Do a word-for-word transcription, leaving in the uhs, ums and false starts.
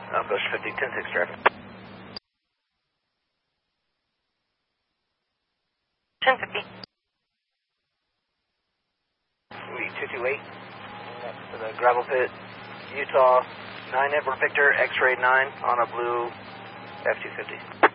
Uh, Bush fifty, ten six traffic. ten fifty. two two eight, next to the gravel pit, Utah, nine Edward Victor, X-ray nine on a blue F two fifty.